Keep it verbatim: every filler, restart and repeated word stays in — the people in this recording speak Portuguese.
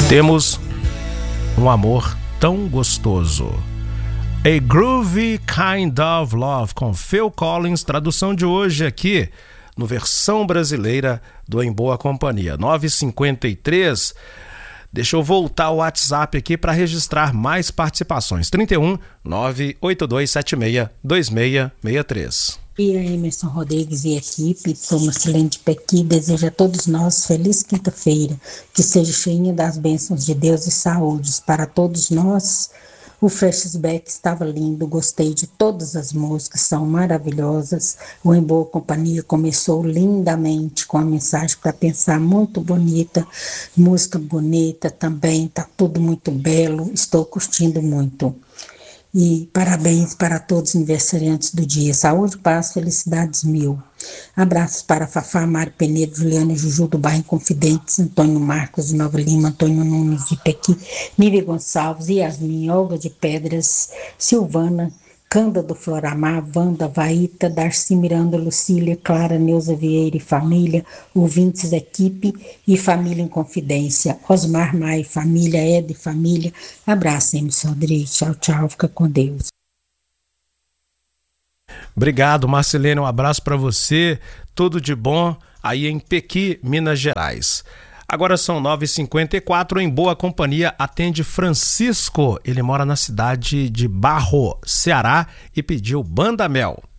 Temos um amor tão gostoso. A Groovy Kind of Love, com Phil Collins, tradução de hoje aqui no versão brasileira do Em Boa Companhia. nove e cinquenta e três. Deixa eu voltar o WhatsApp aqui para registrar mais participações. trinta e um, nove oito dois sete seis, dois seis seis três. E a Emerson Rodrigues e equipe, sou Marcelene de Pequi, desejo a todos nós feliz quinta-feira, que seja cheinha das bênçãos de Deus e saúdes para todos nós. O flashback estava lindo, gostei de todas as músicas, são maravilhosas. O Em Boa Companhia começou lindamente, com a mensagem para pensar muito bonita, música bonita também, tá tudo muito belo, estou curtindo muito. E parabéns para todos os aniversariantes do dia. Saúde, paz, felicidades mil. Abraços para Fafá, Mário Penedo, Juliana Juju do bairro Confidentes, Antônio Marcos de Nova Lima, Antônio Nunes de Pequi, Mívia Gonçalves, Yasmin, Olga de Pedras, Silvana, Canda do Floramar, Wanda, Vaíta, Darcy Miranda, Lucília, Clara, Neuza Vieira e família, ouvintes, equipe e família em confidência, Osmar Maia e família, Ed e família. Abraço, Emerson Rodrigues. Tchau, tchau. Fica com Deus. Obrigado, Marcelene. Um abraço para você. Tudo de bom aí em Pequi, Minas Gerais. Agora são nove e cinquenta e quatro, Em Boa Companhia atende Francisco. Ele mora na cidade de Barro, Ceará, e pediu Banda Mel.